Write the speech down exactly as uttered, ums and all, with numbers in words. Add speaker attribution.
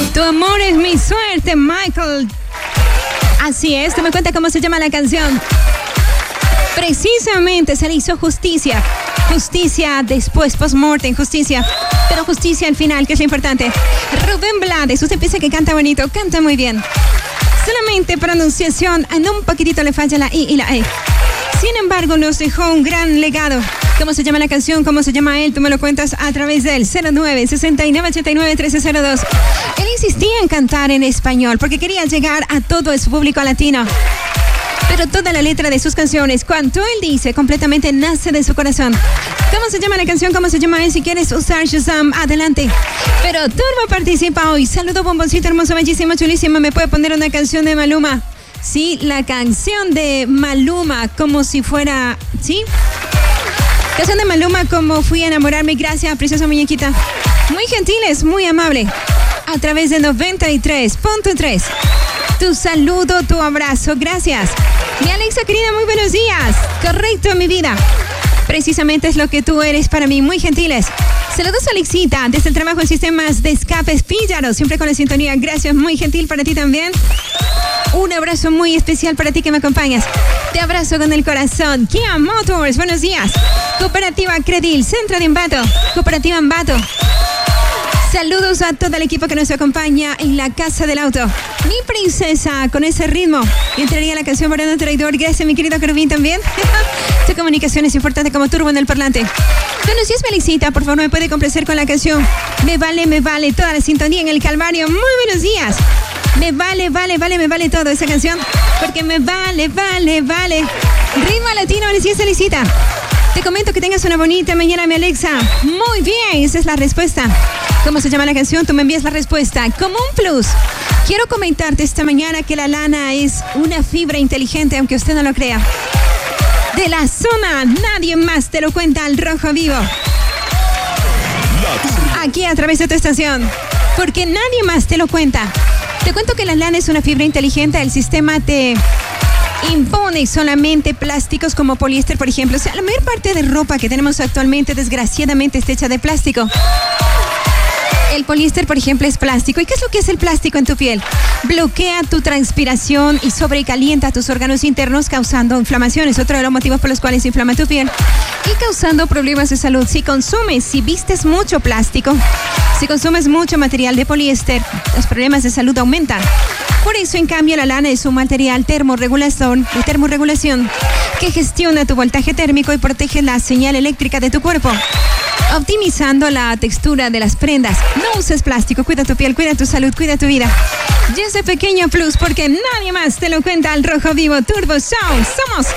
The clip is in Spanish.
Speaker 1: Tu amor es mi suerte, Michael. Así es, tú me cuentas cómo se llama la canción. Precisamente se le hizo justicia. Justicia después, post-mortem, justicia. Pero justicia al final, que es lo importante. Rubén Blades, usted piensa que canta bonito, canta muy bien. Solamente pronunciación, a un poquitito le falla la I y la E. Sin embargo, nos dejó un gran legado. ¿Cómo se llama la canción? ¿Cómo se llama él? Tú me lo cuentas a través del cero nueve, sesenta y nueve, ochenta y nueve, trece cero dos. Él insistía en cantar en español porque quería llegar a todo su público latino. Pero toda la letra de sus canciones, cuanto él dice, completamente nace de su corazón. ¿Cómo se llama la canción? ¿Cómo se llama él? Si quieres usar Shazam, adelante. Pero Turbo participa hoy. Saludo, bomboncito hermoso, bellísimo, chulísimo. ¿Me puede poner una canción de Maluma? Sí, la canción de Maluma, como si fuera... ¿Sí? Canción de Maluma, como fui a enamorarme. Gracias, preciosa muñequita. Muy gentiles, muy amable. A través de noventa y tres punto tres. Tu saludo, tu abrazo, gracias. Mi Alexa querida, muy buenos días. Correcto, mi vida. Precisamente es lo que tú eres para mí, muy gentiles. Saludos, Alexita, desde el trabajo en sistemas de escapes Píllaro, siempre con la sintonía. Gracias, muy gentil para ti también. Un abrazo muy especial para ti que me acompañas. Te abrazo con el corazón. Kia Motors, buenos días. Cooperativa Credil, Centro de Ambato. Cooperativa Ambato. Saludos a todo el equipo que nos acompaña en la Casa del Auto. Mi princesa, con ese ritmo. Entraría la canción Moreno Traidor. Gracias, mi querido Kerubín, también. Tu comunicación es importante como turbo en el parlante. Buenos días, Felicita. Por favor, me puede complacer con la canción Me vale, me vale. Toda la sintonía en el Calvario. Muy buenos días. Me vale, vale, vale, me vale todo esa canción. Porque me vale, vale, vale. Ritmo latino, buenos días, Felicita. Te comento que tengas una bonita mañana, mi Alexa. Muy bien, esa es la respuesta. ¿Cómo se llama la canción? Tú me envías la respuesta. Como un plus. Quiero comentarte esta mañana que la lana es una fibra inteligente, aunque usted no lo crea. De la zona, nadie más te lo cuenta al rojo vivo. Aquí a través de tu estación. Porque nadie más te lo cuenta. Te cuento que la lana es una fibra inteligente. El sistema te impone solamente plásticos como poliéster, por ejemplo. O sea, la mayor parte de ropa que tenemos actualmente, desgraciadamente, está hecha de plástico. El poliéster, por ejemplo, es plástico. ¿Y qué es lo que es el plástico en tu piel? Bloquea tu transpiración y sobrecalienta tus órganos internos, causando inflamaciones. Otro de los motivos por los cuales se inflama tu piel y causando problemas de salud. Si consumes, si vistes mucho plástico, si consumes mucho material de poliéster, los problemas de salud aumentan. Por eso, en cambio, la lana es un material termorregulación, de termorregulación que gestiona tu voltaje térmico y protege la señal eléctrica de tu cuerpo, optimizando la textura de las prendas. No uses plástico, cuida tu piel, cuida tu salud, cuida tu vida. Y ese pequeño plus, porque nadie más te lo cuenta al rojo vivo Turbo Show. Somos